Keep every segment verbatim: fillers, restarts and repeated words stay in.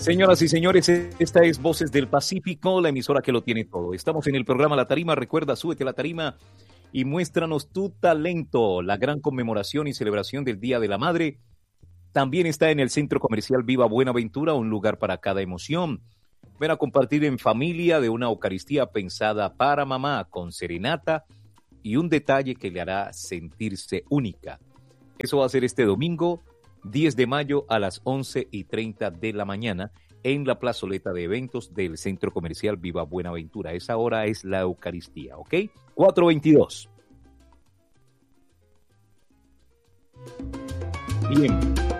Señoras y señores, esta es Voces del Pacífico, la emisora que lo tiene todo. Estamos en el programa La Tarima. Recuerda, súbete a la tarima y muéstranos tu talento. La gran conmemoración y celebración del Día de la Madre también está en el Centro Comercial Viva Buenaventura, un lugar para cada emoción. Ven a compartir en familia de una Eucaristía pensada para mamá, con serenata y un detalle que le hará sentirse única. Eso va a ser este domingo, diez de mayo a las once y treinta de la mañana en la plazoleta de eventos del Centro Comercial Viva Buenaventura. Esa hora es la Eucaristía, ¿ok? cuatro veintidós. Bien.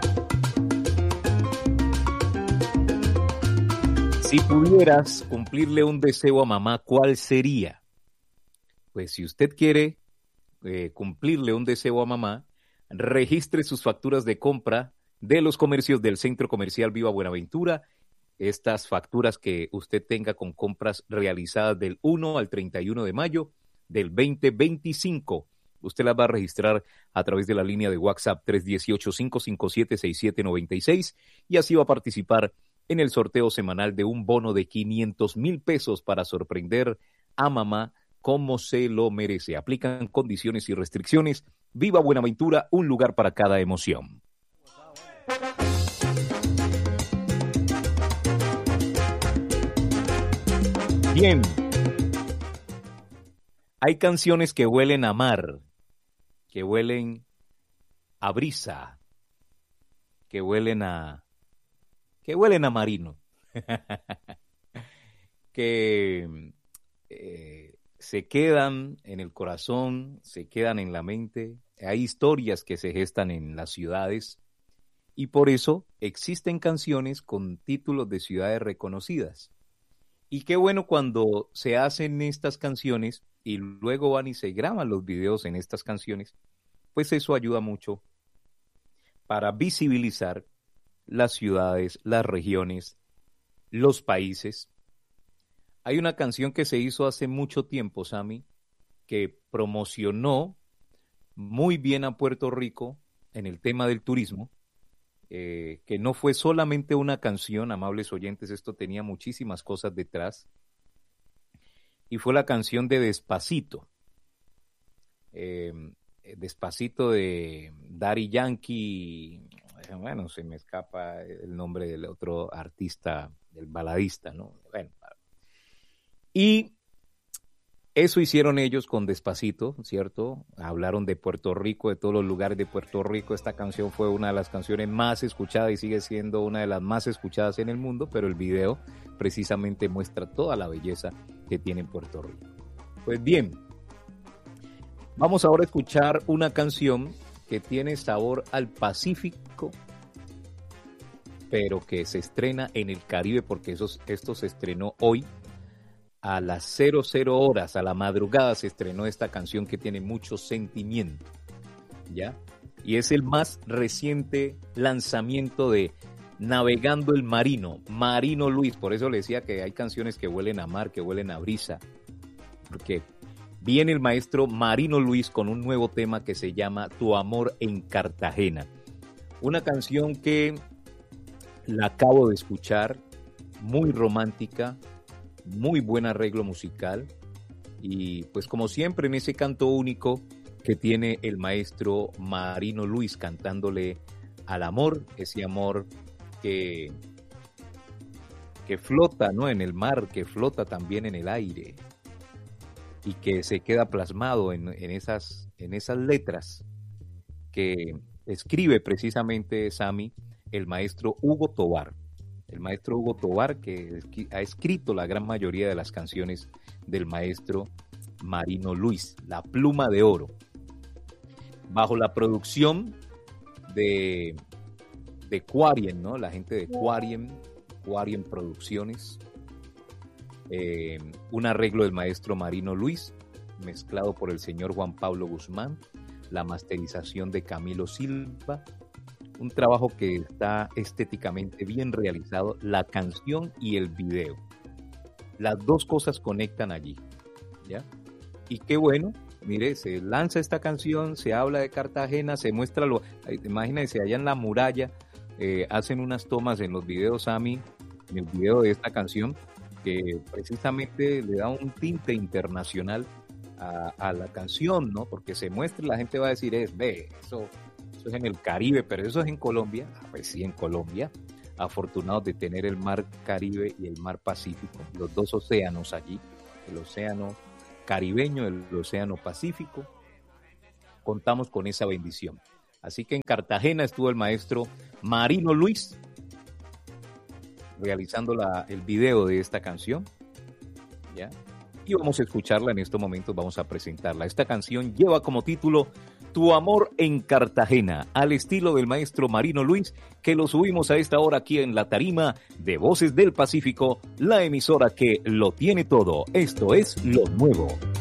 Si pudieras cumplirle un deseo a mamá, ¿cuál sería? Pues si usted quiere eh, cumplirle un deseo a mamá, registre sus facturas de compra de los comercios del Centro Comercial Viva Buenaventura. Estas facturas que usted tenga con compras realizadas del uno al treinta y uno de mayo del veinte veinticinco. Usted las va a registrar a través de la línea de WhatsApp tres uno ocho, cinco cinco siete, seis siete nueve seis y así va a participar en el sorteo semanal de un bono de quinientos mil pesos para sorprender a mamá como se lo merece. Aplican condiciones y restricciones. Viva Buenaventura, un lugar para cada emoción. Bien. Hay canciones que huelen a mar, que huelen a brisa, que huelen a que huelen a marino, que eh, se quedan en el corazón, se quedan en la mente. Hay historias que se gestan en las ciudades y por eso existen canciones con títulos de ciudades reconocidas. Y qué bueno cuando se hacen estas canciones y luego van y se graban los videos en estas canciones, pues eso ayuda mucho para visibilizar las ciudades, las regiones, los países. Hay una canción que se hizo hace mucho tiempo, Sammy, que promocionó muy bien a Puerto Rico en el tema del turismo, eh, que no fue solamente una canción, amables oyentes, esto tenía muchísimas cosas detrás, y fue la canción de Despacito. Eh, Despacito de Daddy Yankee, bueno, se me escapa el nombre del otro artista, del baladista, ¿no? Bueno, y eso hicieron ellos con Despacito, ¿cierto? Hablaron de Puerto Rico, de todos los lugares de Puerto Rico. Esta canción fue una de las canciones más escuchadas y sigue siendo una de las más escuchadas en el mundo, pero el video precisamente muestra toda la belleza que tiene Puerto Rico. Pues bien, vamos ahora a escuchar una canción que tiene sabor al Pacífico, pero que se estrena en el Caribe, porque eso, esto se estrenó hoy a las cero cero horas, a la madrugada se estrenó esta canción que tiene mucho sentimiento, ¿ya? Y es el más reciente lanzamiento de Navegando el Marino, Marino Luis. Por eso le decía que hay canciones que huelen a mar, que huelen a brisa, porque viene el maestro Marino Luis con un nuevo tema que se llama Tu Amor en Cartagena. Una canción que la acabo de escuchar, muy romántica, muy buen arreglo musical y pues como siempre en ese canto único que tiene el maestro Marino Luis cantándole al amor, ese amor que, que flota, ¿no? En el mar, que flota también en el aire y que se queda plasmado en, en, esas, en esas letras que escribe precisamente, Sammy, el maestro Hugo Tovar. El maestro Hugo Tovar, que ha escrito la gran mayoría de las canciones del maestro Marino Luis, La Pluma de Oro, bajo la producción de, de Quarien, ¿no? La gente de Quarien, Quarien Producciones, eh, un arreglo del maestro Marino Luis, mezclado por el señor Juan Pablo Guzmán, la masterización de Camilo Silva, un trabajo que está estéticamente bien realizado, la canción y el video. Las dos cosas conectan allí, ¿ya? Y qué bueno, mire, se lanza esta canción, se habla de Cartagena, se muestra lo, imagínense, allá en la muralla, eh, hacen unas tomas en los videos, Sammy, en el video de esta canción, que precisamente le da un tinte internacional a, a la canción, ¿no? Porque se muestra y la gente va a decir, es, ve, eso, eso es en el Caribe, pero eso es en Colombia. Ah, pues sí, en Colombia, afortunados de tener el mar Caribe y el mar Pacífico, los dos océanos allí, el océano caribeño, el océano Pacífico, contamos con esa bendición. Así que en Cartagena estuvo el maestro Marino Luis realizando la, el video de esta canción, ¿ya? Y vamos a escucharla en estos momentos, vamos a presentarla. Esta canción lleva como título Tu amor en Cartagena, al estilo del maestro Marino Luis, que lo subimos a esta hora aquí en la tarima de Voces del Pacífico, la emisora que lo tiene todo. Esto es Lo Nuevo.